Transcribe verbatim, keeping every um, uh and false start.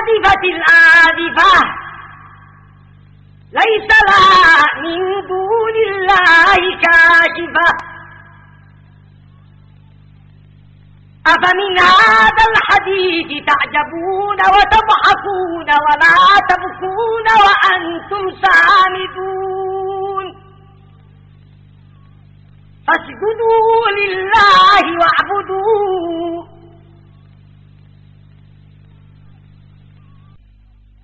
أزفت الآزفة ليس لها من دون الله كاشفة أفمن هذا الحديث تعجبون وتضحكون ولا تبكون وأنتم سامدون فاسجدوا لله واعبدوا